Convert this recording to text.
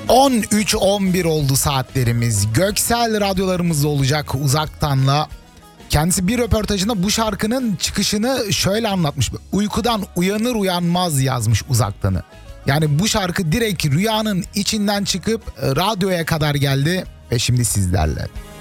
13.11 oldu saatlerimiz. Göksel radyolarımızda olacak uzaktanla. Kendisi bir röportajında bu şarkının çıkışını şöyle anlatmış. Uykudan uyanır uyanmaz yazmış uzaktanı. Yani bu şarkı direkt rüyanın içinden çıkıp radyoya kadar geldi ve şimdi sizlerle.